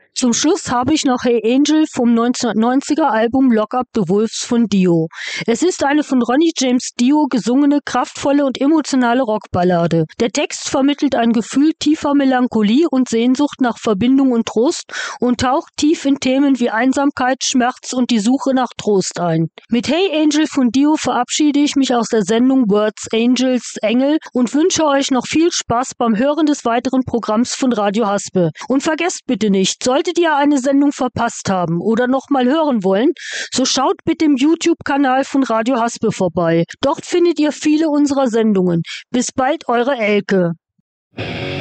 Zum Schluss habe ich noch Hey Angel vom 1990er Album Lock Up the Wolves von Dio. Es ist eine von Ronnie James Dio gesungene, kraftvolle und emotionale Rockballade. Der Text vermittelt ein Gefühl tiefer Melancholie und Sehnsucht nach Verbindung und Trost und taucht tief in Themen wie Einsamkeit, Schmerz und die Suche nach Trost ein. Mit Hey Angel von Dio verabschiede ich mich aus der Sendung Words Angels Engel und wünsche euch noch viel Spaß beim Hören des weiteren Programms von Radio Haspe. Und vergesst bitte nicht, solltet ihr eine Sendung verpasst haben oder noch mal hören wollen, so schaut bitte im YouTube-Kanal von Radio Haspe vorbei. Dort findet ihr viele unserer Sendungen. Bis bald, eure Elke.